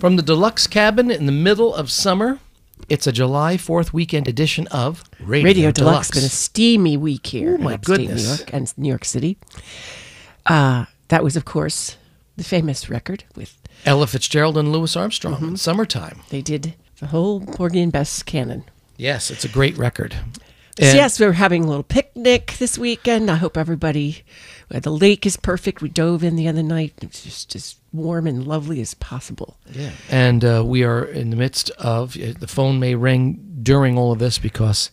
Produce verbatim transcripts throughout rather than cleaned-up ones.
From the deluxe cabin in the middle of summer, it's a July fourth weekend edition of Radio, Radio Deluxe. Deluxe. Been a steamy week here Oh, in my upstate goodness. New York and New York City. Uh, that was, of course, the famous record with Ella Fitzgerald and Louis Armstrong, Mm-hmm. Summertime. they did the whole Porgy and Bess canon. Yes, it's a great record. So And- yes, we were having a little picnic this weekend. I hope everybody. uh, The lake is perfect. We dove in the other night. It was just as warm and lovely as possible. Yeah. And uh, we are in the midst of, uh, the phone may ring during all of this because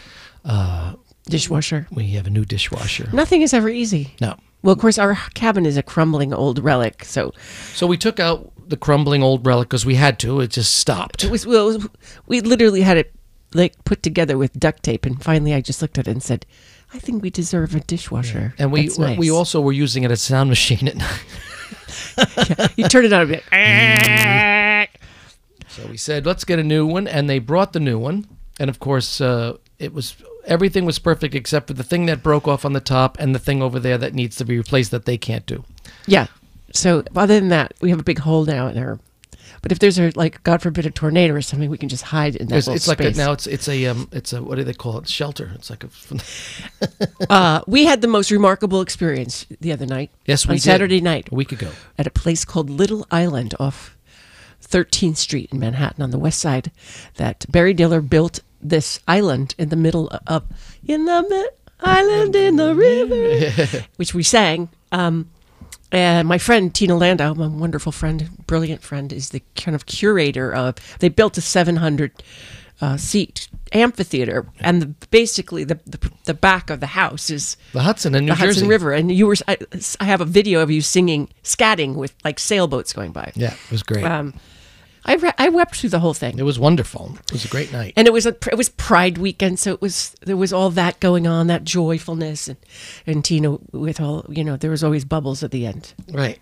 Dishwasher. we have a new dishwasher. Nothing is ever easy. No. Well, of course, our cabin is a crumbling old relic, so So we took out the crumbling old relic because we had to. It just stopped. it was. Well, it was- we literally had it like put together with duct tape, and finally, I just looked at it and said, "I think we deserve a dishwasher." And we That's nice. we also were using it as a sound machine at night. you turn it on a bit. So we said, let's get a new one. And they brought the new one. And of course, uh, it was everything was perfect except for the thing that broke off on the top and the thing over there that needs to be replaced that they can't do. Yeah. So other than that, we have a big hole now in our. But if there's a like, God forbid, a tornado or something, we can just hide in that It's, little it's like a, space. now it's it's a um it's a what do they call it, shelter. It's like a uh, we had the most remarkable experience the other night. Yes, we on did. Saturday night a week ago. at a place called Little Island off thirteenth Street in Manhattan on the west side. That Barry Diller built this island in the middle of in the mi- island in the river, which we sang. Um, and my friend Tina Landau, my wonderful friend, brilliant friend, is the kind of curator of. They built a seven hundred uh, seat amphitheater, and the, basically the, the the back of the house is The Hudson in New the Jersey. Hudson River, and you were. I, I have a video of you singing, scatting with like sailboats going by. Yeah, it was great. Um, I re- I wept through the whole thing, it was wonderful. It was a great night. and it was a it was Pride weekend, so it was there was all that going on, that joyfulness, and and Tina with all you know, there was always bubbles at the end. Right.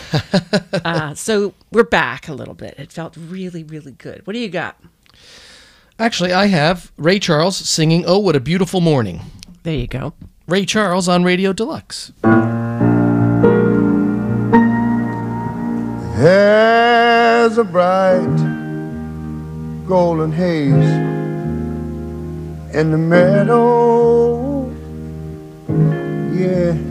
Uh, so we're back a little bit. It felt really really good. What do you got? Actually, I have Ray Charles singing "Oh, What a Beautiful Morning." There you go. Ray Charles on Radio Deluxe. There's a bright golden haze in the meadow, yeah.